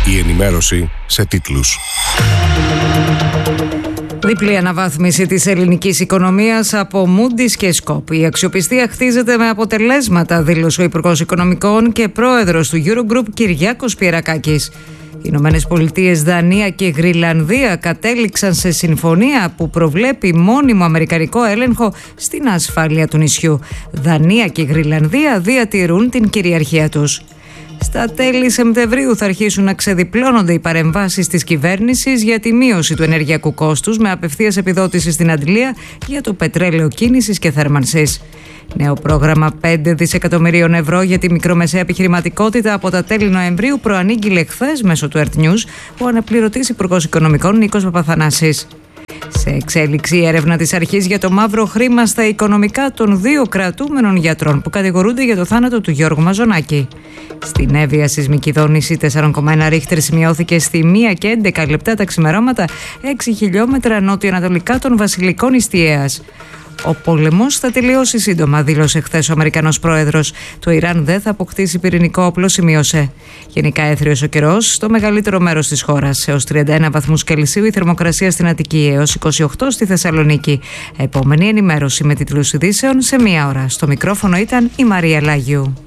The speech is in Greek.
Η ενημέρωση σε τίτλους. Διπλή αναβάθμιση της ελληνικής οικονομίας από Moody's και Scope. Η αξιοπιστία χτίζεται με αποτελέσματα, δήλωσε ο Υπουργός Οικονομικών και πρόεδρος του Eurogroup Κυριάκος Πιερακάκης. Οι Ηνωμένες Πολιτείες, Δανία και Γρυλανδία κατέληξαν σε συμφωνία που προβλέπει μόνιμο αμερικανικό έλεγχο στην ασφάλεια του νησιού. Δανία και Γρυλανδία διατηρούν την κυριαρχία τους. Στα τέλη Σεπτεμβρίου θα αρχίσουν να ξεδιπλώνονται οι παρεμβάσεις της κυβέρνησης για τη μείωση του ενεργειακού κόστους με απευθείας επιδότηση στην Αντλία για το πετρέλαιο κίνησης και θέρμανσης. Νέο πρόγραμμα 5 δισεκατομμυρίων ευρώ για τη μικρομεσαία επιχειρηματικότητα από τα τέλη Νοεμβρίου προανήγγειλε χθες μέσω του Earth News ο αναπληρωτής Υπουργός Οικονομικών Νίκος Παπαθανάσης. Σε εξέλιξη η έρευνα της αρχής για το μαύρο χρήμα στα οικονομικά των 2 κρατούμενων γιατρών που κατηγορούνται για το θάνατο του Γιώργου Μαζονάκη. Στην Εύβοια σεισμική δόνηση 4,1 ρίχτερ σημειώθηκε στη 1 και 11 λεπτά τα ξημερώματα 6 χιλιόμετρα νότιο-ανατολικά των Βασιλικών Ιστιαίας. Ο πόλεμος θα τελειώσει σύντομα, δήλωσε χθες ο Αμερικανός πρόεδρος. Το Ιράν δεν θα αποκτήσει πυρηνικό όπλο, σημείωσε. Γενικά έθριος ο καιρός στο μεγαλύτερο μέρος της χώρας. Έως 31 βαθμούς Κελσίου η θερμοκρασία στην Αττική, έως 28 στη Θεσσαλονίκη. Επόμενη ενημέρωση με τίτλους ειδήσεων σε 1 ώρα. Στο μικρόφωνο ήταν η Μαρία Λάγιου.